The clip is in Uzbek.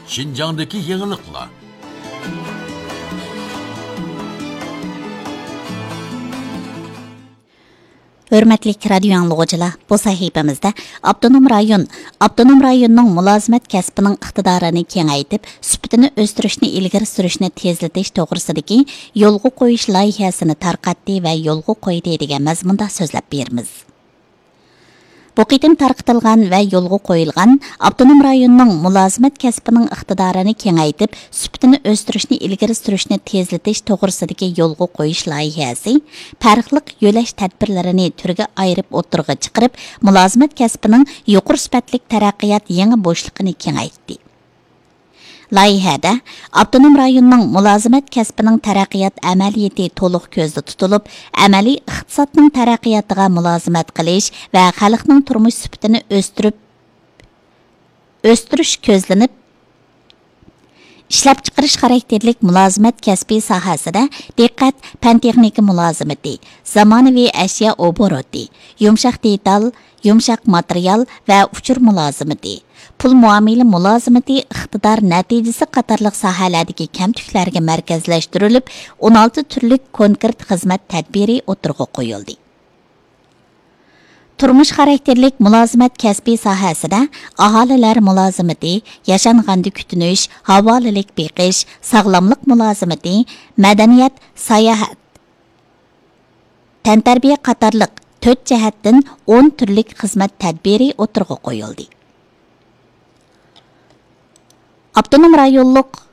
Şinjan'daki yeniliklar. Hörmətli radio anlıqçılar, bu sahifəmizdə Abdunum rayonunun mülazimat kəsbinin iqtidarını kengaytib, sübutini östürüşni ilgiri sürüşni tezletish to'g'risidagi yo'lga qo'yish loyihasini tarqatdi va yo'lga qo'ydi degan mazmunda so'zlab beramiz. Bu qitim tarqatilgan va yo'lga qo'yilgan Abdunum rayonining mulozimat kasbining iqtidorini kengaytib, sübutini o'stirishni ilgari surishni tezletish to'g'risidagi yo'lga qo'yish loyihasi farqli yo'lash tadbirlarini turga ayirib o'tirg'a chiqarib, mulozimat kasbining yuqori sifatli taraqqiyot yangi bo'shliqini kengaytdi. Loyihada Abdunum rayonining mulozimat kasbining taraqqiyot amaliyati to'liq ko'zda tutilib, amaliy iqtisodning taraqqiyotiga mulozimat qilish va xalqning turmush sifatini o'stirish ko'zlanib, ishlab chiqarish xarakterlik mulozimat kasbi sohasida diqqat fan texnika mulozimati, zamonaviy ashyo oboroti, yumshoq detal, yumshoq material va uchur mulozimati, pul muomala mulozimati iqtidor natijasi qatorliq sohalardagi kamchiliklarga markazlashtirilib, 16 turli konkret xizmat tadbiri o'tirg'a qo'yildi. Turmush xarakterlik mulozimat kasbi sohasida aholilar mulozimati, yashanganda kutinish, havolilik beqish, sog'lomlik mulozimati, madaniyat, sayohat, tantarbiya qatorliq 4 jihatdan 10 turli xizmat tadbiri o'tirg'a qo'yildi. Abdunum rayonluq